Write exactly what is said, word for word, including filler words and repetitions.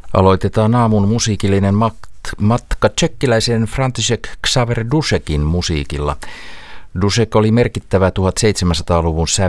Aloitetaan aamun musiikillinen matka tšekkiläisen František Xaver Dušekin musiikilla. Dušek oli merkittävä tuhatseitsemänsataaluvun